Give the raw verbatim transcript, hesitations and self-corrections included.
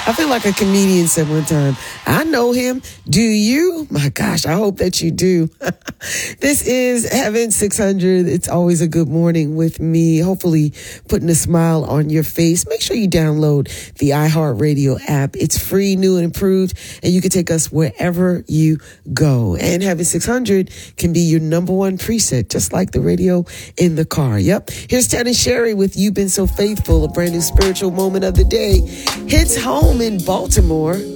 I feel like a comedian said one time, I know him. Do you? My gosh, I hope that you do. This is Heaven six hundred. It's always a good morning with me, hopefully putting a smile on your face. Make sure you download the iHeartRadio app. It's free, new and improved, and you can take us wherever you go. And Heaven six hundred can be your number one preset, just like the radio in the car. Yep. Here's Ted and Sherry with You've Been So Faithful, a brand new spiritual moment of the day. Hits home in Baltimore.